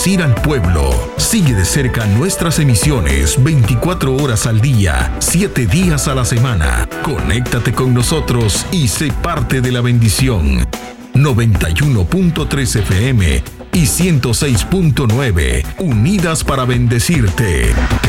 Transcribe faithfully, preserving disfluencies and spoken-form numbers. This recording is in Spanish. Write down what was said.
bendecir al pueblo. Sigue de cerca nuestras emisiones veinticuatro horas al día, siete días a la semana. Conéctate con nosotros y sé parte de la bendición. noventa y uno punto tres F M y ciento seis punto nueve, unidas para bendecirte.